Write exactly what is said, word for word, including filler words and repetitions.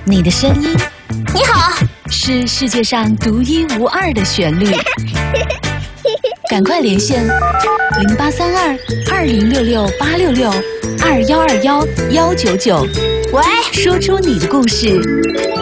你的声音， 你好， 是世界上独一无二的旋律。赶快连线零八三二二零六六八六六二幺二幺幺九九， 喂， 说出你的故事，